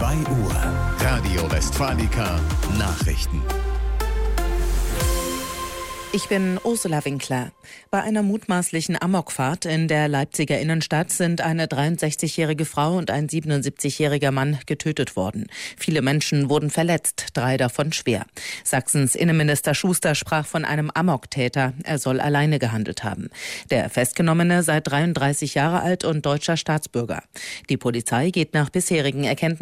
2 Uhr. Radio Westfalica Nachrichten. Ich bin Ursula Winkler. Bei einer mutmaßlichen Amokfahrt in der Leipziger Innenstadt sind eine 63-jährige Frau und ein 77-jähriger Mann getötet worden. Viele Menschen wurden verletzt, 3 davon schwer. Sachsens Innenminister Schuster sprach von einem Amoktäter. Er soll alleine gehandelt haben. Der Festgenommene sei 33 Jahre alt und deutscher Staatsbürger. Die Polizei geht nach bisherigen Erkenntnissen